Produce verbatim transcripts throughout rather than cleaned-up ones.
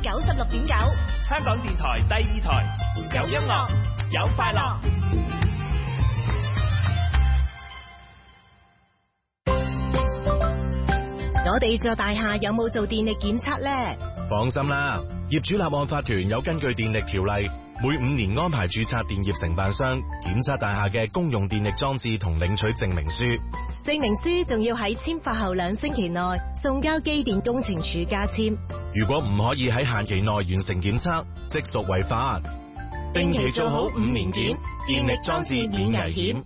九十六點九， 香港電台第二台，有音樂，有快樂。 我哋座大廈有冇做電力檢測呢？ 放心啦，業主立案法團有根據電力條例，每五年安排註冊電業承辦商檢測大廈嘅公用電力裝置同領取證明書。 證明書仲要喺簽發後兩星期內送交機電工程署加簽。 如果唔可以喺限期內完成檢測，即屬違法。定期做好五年檢，電力裝置免危險。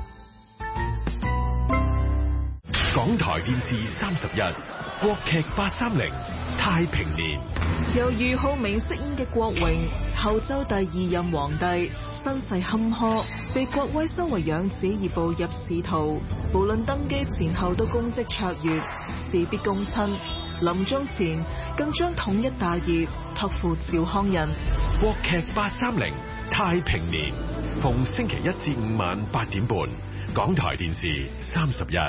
港台電視三十一，國劇八三零太平年。 由俞灝明飾演嘅郭榮，後周第二任皇帝，身世坎坷，被郭威收為養子而步入仕途。無論登基前後都功績卓越，事必躬親。臨終前更將統一大業託付趙匡胤。 國劇八三零太平年，逢星期一至五晚八點半，港台電視三十一。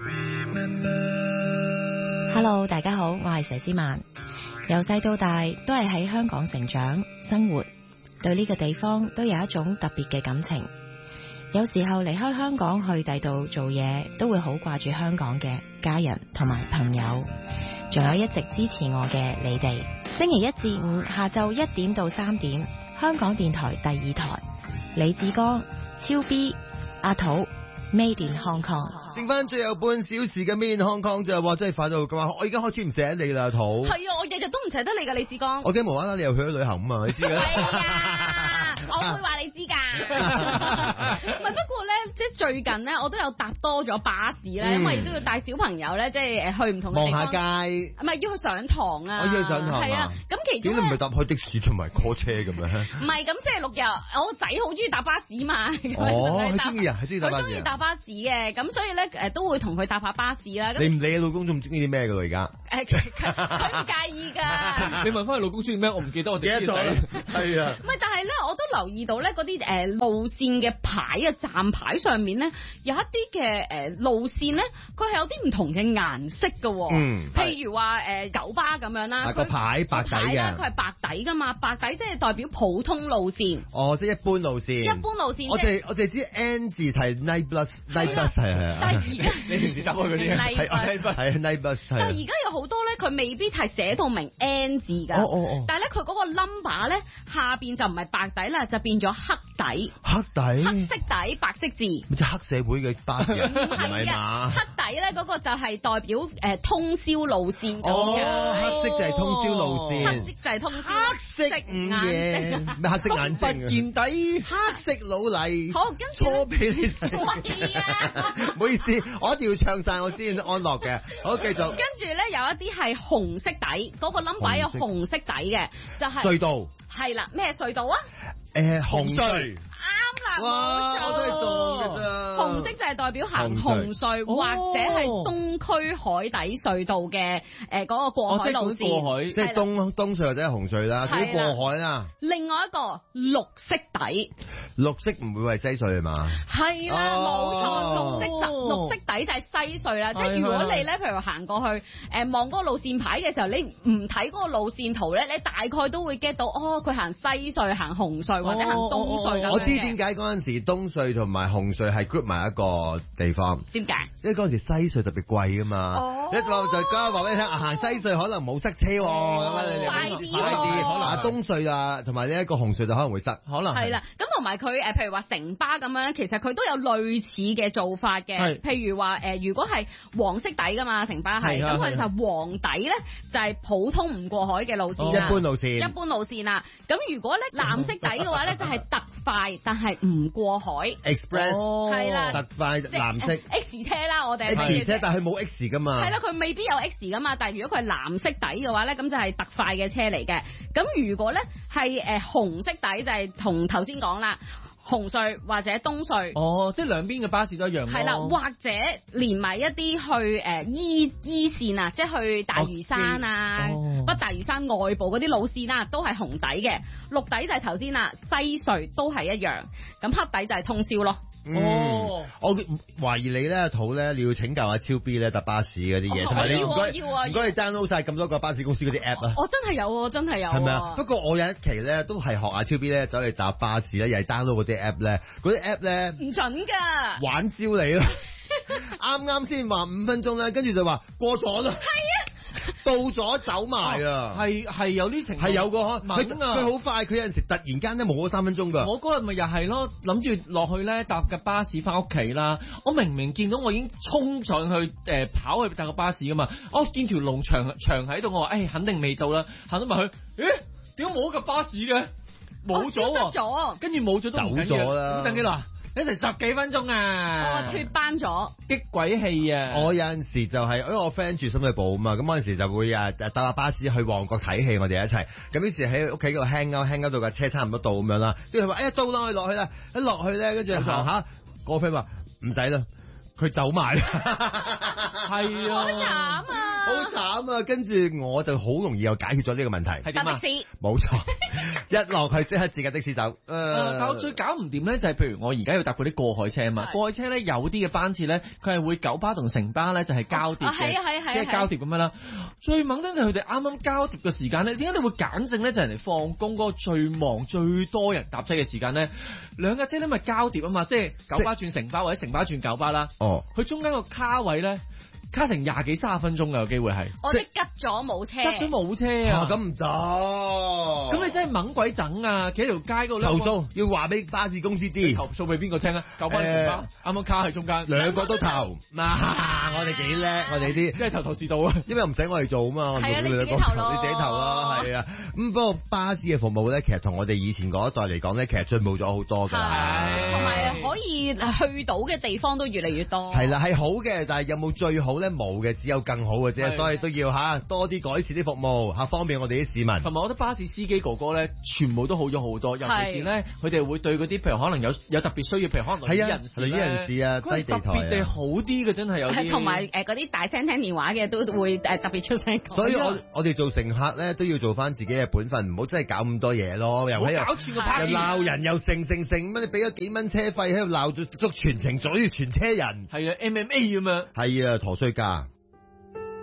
Hello， 大家好，我係佘詩曼。由細到大都係喺香港成長生活，對呢個地方都有一種特別嘅感情。有時候離開香港去第度做嘢，都會好掛住香港嘅家人同埋朋友，仲有一直支持我嘅你哋。星期一至五下晝一點到三點，香港電台第二台，李志剛、超 B、阿土 Made in Hong Kong。 剩翻最後半小時嘅 Made in Hong Kong 就話真係快到咁啊！我而家開始唔捨得你啦，阿土。 係啊，我日日都唔捨得你噶，李志剛。 我驚無啦啦你又去咗旅行啊嘛，你知㗎。 係啊，我會話你知㗎。唔係不過咧，即係最近咧，我都有搭多咗巴士咧，嗯、因為都要帶小朋友咧，即係誒去唔同嘅地方。望下街。唔係要去上堂啊！ 我要去上堂。 係啊，咁其中咧。點解唔係搭開的士同埋 call 車咁樣？ 唔係，咁星期六日我個仔好中意搭巴士嘛。 哦，係中意啊，係中意搭巴士。 佢中意搭巴士嘅，咁所以咧誒都會同佢搭下巴士啦。 你唔理你老公中唔中意啲咩㗎喎而家？ 誒，佢唔介意㗎。 你問翻佢老公中意咩？我唔記得，我記得咗。 係啊。 唔係，但係咧，我都留意到咧，嗰啲誒路線嘅牌啊，站牌上面咧，有一啲嘅誒路線咧，佢係有啲唔同嘅顏色㗎。嗯。譬如話誒九巴咁樣啦， 個牌白底嘅。 佢係白底㗎嘛，白底即係代表普通路線。 哦，即係一般路線。 一般路線。 我哋我哋知 N 字係 night bus，night bus 係係。 但係而家你平時搭開嗰啲係係 night bus。 但係而家有好多咧，佢未必係寫到明 N 字㗎。 哦哦哦。 但係咧，佢嗰個 number 咧下邊就唔係白底啦，就變咗黑底。 黑底。黑色底白色字。 咪即係黑社會嘅巴士啊？唔係嘛？ 黑底咧嗰個就係代表誒通宵路線。 哦，黑色就係通宵路線。 黑色就係通宵。 黑色眼鏡。咩黑色眼鏡啊？ 見底。 黑色老泥。 好，跟住。 搓俾你睇。唔好意思，我一定要唱晒我先安樂嘅。好，繼續。 跟住咧有一啲係紅色底，嗰個 number 有紅色底嘅，就係隧道。 係啦，咩隧道啊？ 誒，紅隧。 啱啦， 哇！我都係撞㗎咋。 紅色就係代表行紅隧，或者係東區海底隧道嘅誒嗰個過海路線。 過海， 即係東東隧或者係紅隧啦，啲過海啦。 另外一個綠色底。 綠色唔會係西隧係嘛？ 係啦，冇錯，綠色就綠色底就係西隧啦。即係如果你咧，譬如行過去誒望嗰個路線牌嘅時候，你唔睇嗰個路線圖咧，你大概都會 get 到哦，佢行西隧、行紅隧或者行東隧咁樣嘅。 我知點解嗰陣時東隧同埋紅隧係 group 埋一個地方。 點解？ 因為嗰陣時西隧特別貴㗎嘛。哦。一話就講話俾你聽，行西隧可能冇塞車喎。 快啲。快啲。 可能啊東隧啊，同埋呢一個紅隧就可能會塞。 可能。 係啦，咁同埋佢誒，譬如話城巴咁樣，其實佢都有類似嘅做法嘅。譬如話誒，如果係黃色底㗎嘛，城巴係，咁佢就黃底咧，就係普通唔過海嘅路線啦。 一般路線。 一般路線啦。咁如果咧藍色底嘅話咧，就係特快，但係唔過海。 Express 係啦，特快藍色 X 車啦，我哋 X 車，但係冇 X 噶嘛。 係啦，佢未必有 X 噶嘛，但係如果佢係藍色底嘅話咧，咁就係特快嘅車嚟嘅。咁如果咧係誒紅色底，就係同頭先講啦。紅隧或者東隧， 哦，即係兩邊嘅巴士都一樣咯。係啦， 或者連埋一啲去誒依依線啊，即係去大嶼山啊，北、哦、大嶼山外部嗰啲路線啊，都係紅底嘅。綠底就係頭先啦，西隧都係一樣。咁黑底就係通宵咯。 哦， 我懷疑你咧肚咧，你要請教下超 B 咧搭巴士嗰啲嘢，同埋你唔該唔該你 download 晒咁多個巴士公司嗰啲 app 啊。 我真係有喎，真係有。 係咪啊？不過我有一期咧都係學下超 B 咧走去搭巴士咧，又係 download 嗰啲 app 咧，嗰啲 app 咧唔準㗎， 玩招你咯。啱啱先話五分鐘咧，跟住就話過咗啦。係啊。到咗走埋啊！ 係係有呢情況， 係有個佢佢佢好快，佢有陣時突然間咧冇咗三分鐘㗎。 我嗰日咪又係咯，諗住落去咧搭架巴士翻屋企啦。我明明見到我已經衝上去誒、呃、跑去搭個巴士㗎嘛，我見條龍長長喺度，我話誒、哎、肯定未到啦，行到埋去，咦點解冇架巴士嘅？冇咗喎，跟住冇咗都唔緊要啦。咁等幾耐？一成十幾分鐘啊！ 我脫班咗， 激鬼氣啊！ 我有陣時就係、是，因為我 friend 住深水埗啊嘛，咁嗰陣時就會啊搭下巴士去旺角睇戲，我哋一齊。咁於是喺屋企嗰度 hang out hang out 到架車差唔多到咁樣啦。跟住佢話：哎呀到啦，我落去啦！一落去咧，跟住行下，個 friend 話唔使啦，佢走埋。 係啊， 好慘啊！ 好慘啊！跟住我就好容易又解決咗呢個問題。 係點啊？ 的士冇錯，一落去即刻自架的士走。誒、呃， 但我最搞唔掂咧，就係譬如我而家要搭嗰啲過海車啊嘛，過海車咧有啲嘅班次咧，佢係會九巴同城巴咧就係交疊嘅， 係啊係啊係啊， 即係交疊咁樣啦。最猛咧就係佢哋啱啱交疊嘅時間咧，點解你會揀正咧？就係人哋放工嗰個最忙最多人搭車嘅時間咧，兩架車咧咪交疊啊嘛，即係九巴轉城巴或者城巴轉九巴啦。 哦， 佢中間個卡位咧。卡成廿幾三十分鐘嘅有機會係， 我哋吉咗冇車， 吉咗冇車啊！ 咁唔得， 咁你真係猛鬼整啊！企喺條街嗰度投訴，要話俾巴士公司知， 投訴俾邊個聽啊？九巴城巴，啱啱卡喺中間， 兩個都投，嗱我哋幾叻，我哋啲即係頭頭是道啊！ 因為唔使我哋做啊嘛， 係啊，你自己投咯， 你自己投咯，係啊。咁不過巴士嘅服務咧，其實同我哋以前嗰一代嚟講咧，其實進步咗好多㗎啦， 同埋可以去到嘅地方都越嚟越多。 係啦，係好嘅，但係有冇最好咧？冇嘅，只有更好嘅啫，所以都要嚇多啲改善啲服務嚇，方便我哋啲市民。 同埋我覺得巴士司機哥哥咧，全部都好咗好多，尤其是咧，佢哋會對嗰啲譬如可能有有特別需要，譬如可能輪椅人士咧， 輪椅人士啊，低地台啊， 特別地好啲嘅，真係有啲。 同埋誒嗰啲大聲聽電話嘅都會誒特別出聲。 所以我我哋做乘客咧都要做翻自己嘅本分，唔好真係搞咁多嘢咯，又喺度又鬧人又成成成乜？你俾咗幾蚊車費喺度鬧足足全程阻住全車人， 係啊 M M A 咁樣， 係啊陀衰家。